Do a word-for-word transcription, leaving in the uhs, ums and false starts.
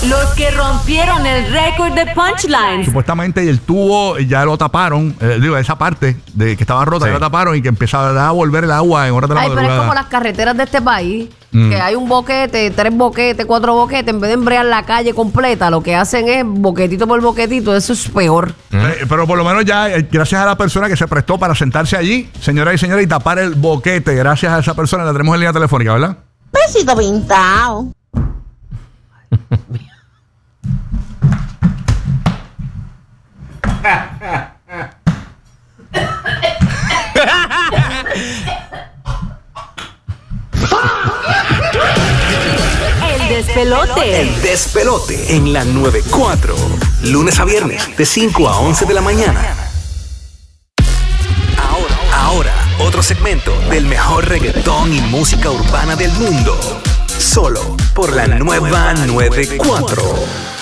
Los que rompieron el récord de punchlines. Supuestamente el tubo ya lo taparon, eh, digo, esa parte de que estaba rota, Sí. ya la taparon y que empezaba a volver el agua en horas de la Ay, pero es madrugada. como las carreteras de este país, Mm. que hay un boquete, tres boquetes, cuatro boquetes, en vez de embrear la calle completa, lo que hacen es boquetito por boquetito, eso es peor. Eh, pero por lo menos ya, eh, gracias a la persona que se prestó para sentarse allí, señoras y señores, y tapar el boquete, gracias a esa persona, la tenemos en línea telefónica, ¿verdad? Besito pintado. El despelote. El despelote en la noventa y cuatro. Lunes a viernes, de cinco a once de la mañana. Ahora, ahora, otro segmento del mejor reggaetón y música urbana del mundo. Solo por la nueva noventa y cuatro.